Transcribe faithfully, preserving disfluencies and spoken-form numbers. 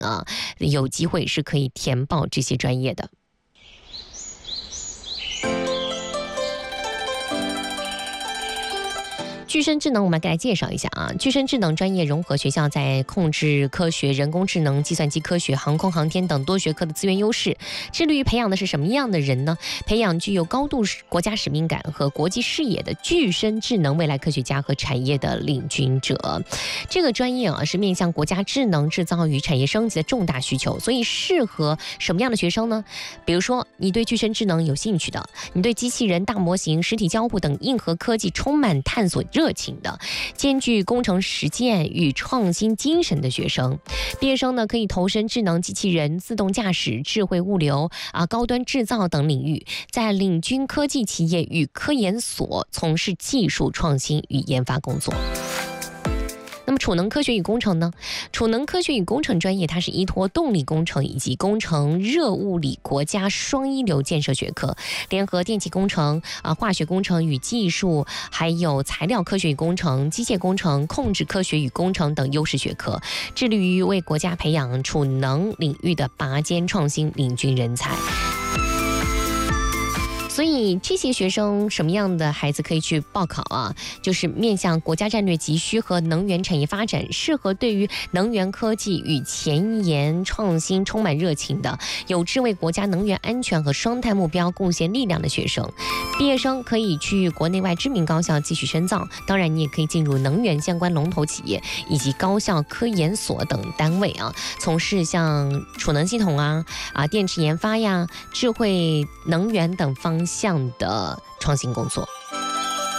啊，有机会是可以填报这些专业的。具身智能，我们来介绍一下啊。具身智能专业融合学校在控制科学、人工智能、计算机科学、航空航天等多学科的资源优势，致力于培养的是什么样的人呢？培养具有高度国家使命感和国际视野的具身智能未来科学家和产业的领军者。这个专业啊是面向国家智能制造与产业升级的重大需求，所以适合什么样的学生呢？比如说，你对具身智能有兴趣的，你对机器人、大模型、实体交互等硬核科技充满探索热情的，兼具工程实践与创新精神的学生。毕业生呢，可以投身智能机器人、自动驾驶、智慧物流啊、高端制造等领域，在领军科技企业与科研所从事技术创新与研发工作。那么储能科学与工程呢？储能科学与工程专业，它是依托动力工程以及工程热物理国家双一流建设学科，联合电气工程、啊化学工程与技术，还有材料科学与工程、机械工程、控制科学与工程等优势学科，致力于为国家培养储能领域的拔尖创新领军人才。所以这些学生什么样的孩子可以去报考啊？就是面向国家战略急需和能源产业发展，适合对于能源科技与前沿创新充满热情的，有志为国家能源安全和双碳目标贡献力量的学生。毕业生可以去国内外知名高校继续深造，当然你也可以进入能源相关龙头企业以及高校科研所等单位啊，从事像储能系统啊、啊电池研发呀、智慧能源等方向的创新工作。